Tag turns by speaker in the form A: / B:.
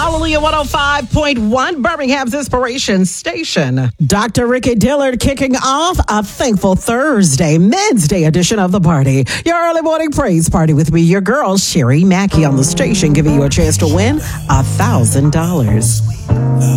A: Hallelujah 105.1, Birmingham's Inspiration Station. Dr. Ricky Dillard kicking off a Thankful Thursday, Men's Day edition of the party. Your early morning praise party with me, your girl, Sherry Mackey on the station, giving you a chance to win $1,000.